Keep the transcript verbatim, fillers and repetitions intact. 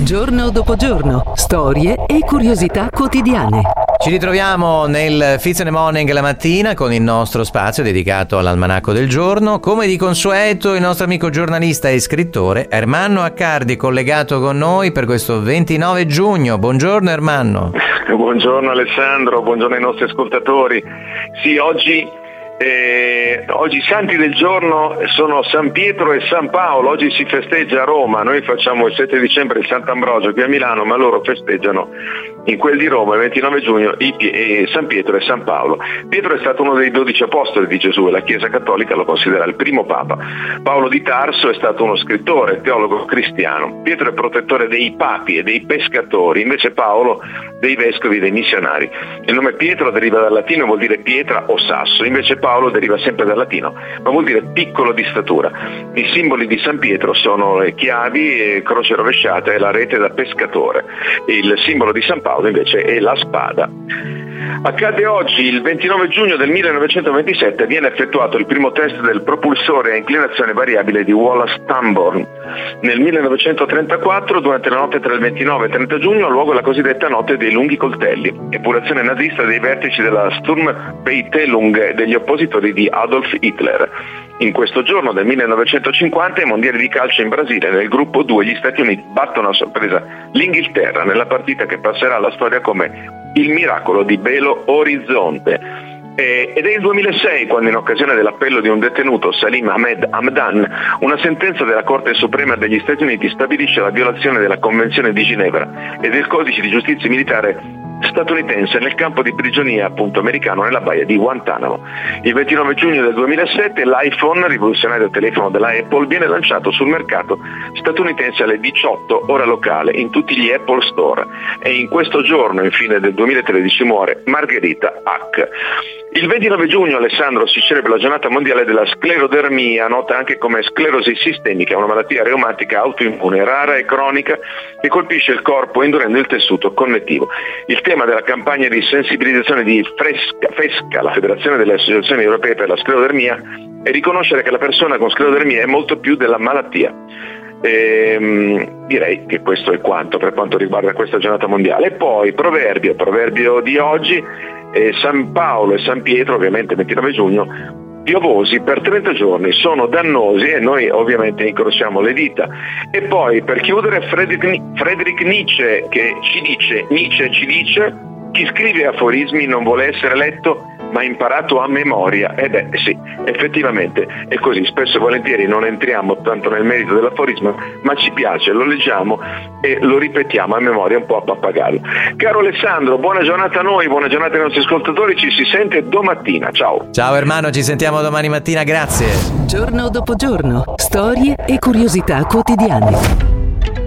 Giorno dopo giorno, storie e curiosità quotidiane. Ci ritroviamo nel Fizz and the Morning la mattina con il nostro spazio dedicato all'almanacco del giorno. Come di consueto, il nostro amico giornalista e scrittore Ermanno Accardi collegato con noi per questo ventinove giugno. Buongiorno Ermanno. Buongiorno Alessandro, buongiorno ai nostri ascoltatori. Sì, oggi Eh, oggi i santi del giorno sono San Pietro e San Paolo. Oggi si festeggia a Roma, noi facciamo il sette dicembre il Sant'Ambrogio qui a Milano, ma loro festeggiano in quel di Roma il ventinove giugno i Pie- eh, San Pietro e San Paolo. Pietro è stato uno dei dodici apostoli di Gesù e la Chiesa Cattolica lo considera il primo Papa. Paolo di Tarso è stato uno scrittore, teologo cristiano. Pietro è protettore dei papi e dei pescatori, invece Paolo dei vescovi e dei missionari. Il nome Pietro deriva dal latino e vuol dire pietra o sasso, invece Paolo deriva sempre dal latino, ma vuol dire piccolo di statura. I simboli di San Pietro sono le chiavi, croce rovesciata e la rete da pescatore. Il simbolo di San Paolo invece è la spada. Accade oggi, il ventinove giugno del millenovecentoventisette, viene effettuato il primo test del propulsore a inclinazione variabile di Wallace-Tamborn. Nel millenovecentotrentaquattro, durante la notte tra il ventinove e il trenta giugno, ha luogo la cosiddetta notte dei lunghi coltelli, epurazione nazista dei vertici della Sturmpeitelung e degli oppositori di Adolf Hitler. In questo giorno del millenovecentocinquanta, ai mondiali di calcio in Brasile, nel gruppo due, gli Stati Uniti battono a sorpresa l'Inghilterra nella partita che passerà alla storia come il miracolo di Belo Horizonte. Eh, ed è il duemilasei quando, in occasione dell'appello di un detenuto, Salim Ahmed Hamdan, una sentenza della Corte Suprema degli Stati Uniti stabilisce la violazione della Convenzione di Ginevra e del Codice di Giustizia Militare statunitense nel campo di prigionia appunto americano nella baia di Guantanamo. Il ventinove giugno del duemilasette l'iPhone, rivoluzionario telefono della Apple, viene lanciato sul mercato statunitense alle diciotto ora locale in tutti gli Apple Store, e in questo giorno infine del duemilatredici muore Margherita Hack. Il ventinove giugno, Alessandro, si celebra la giornata mondiale della sclerodermia, nota anche come sclerosi sistemica, una malattia reumatica autoimmune rara e cronica che colpisce il corpo indurendo il tessuto connettivo. Il tema della campagna di sensibilizzazione di Fresca, FESCA, la Federazione delle Associazioni Europee per la Sclerodermia, è riconoscere che la persona con sclerodermia è molto più della malattia. Ehm, direi che questo è quanto per quanto riguarda questa giornata mondiale. E poi proverbio, proverbio di oggi, eh, San Paolo e San Pietro, ovviamente ventinove giugno, piovosi per trenta giorni, sono dannosi e noi ovviamente incrociamo le dita. E poi per chiudere Friedrich, Friedrich Nietzsche che ci dice, Nietzsche ci dice, chi scrive aforismi non vuole essere letto ma imparato a memoria. E beh sì, effettivamente è così, spesso e volentieri non entriamo tanto nel merito dell'aforismo, ma ci piace, lo leggiamo e lo ripetiamo a memoria un po' a pappagallo. Caro Alessandro, buona giornata a noi, buona giornata ai nostri ascoltatori, ci si sente domattina, ciao. Ciao Ermanno, ci sentiamo domani mattina, grazie. Giorno dopo giorno, storie e curiosità quotidiane.